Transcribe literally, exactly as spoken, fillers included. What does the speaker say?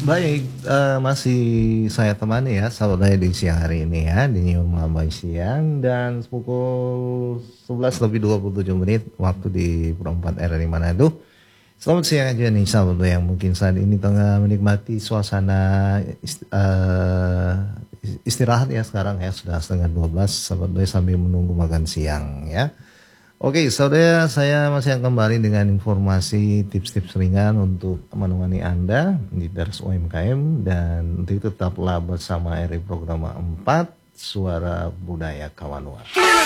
Baik, eee, masih saya temani ya saudara di siang hari ini ya, di New Mambai Siang dan pukul sebelas lebih dua puluh tujuh menit waktu di Perempat R R I Manado. Selamat siang aja nih sahabat yang mungkin saat ini tengah menikmati suasana ist eee, istirahat ya sekarang ya, sudah setengah dua belas sahabat sambil menunggu makan siang ya. Oke, saudara, saya masih akan kembali dengan informasi tips-tips ringan untuk menemani Anda di Dars U M K M dan untuk itu tetaplah bersama R I Program empat Suara Budaya Kawanua.